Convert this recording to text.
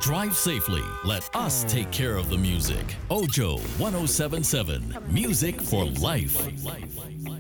Drive safely. Let us take care of the music. Ojo 1077, Music for Life.